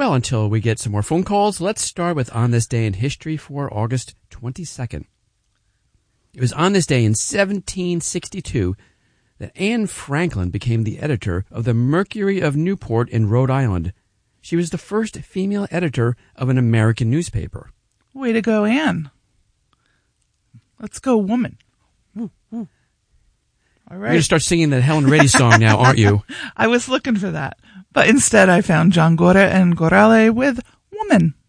Well, until we get some more phone calls, let's start with On This Day in History for August 22nd. It was on this day in 1762 that Anne Franklin became the editor of the Mercury of Newport in Rhode Island. She was the first female editor of an American newspaper. Way to go, Anne. Let's go, woman. Woo, woo. All right. You're going to start singing the Helen Reddy song now, aren't you? I was looking for that, but instead I found John Gora and Gorale with Woman.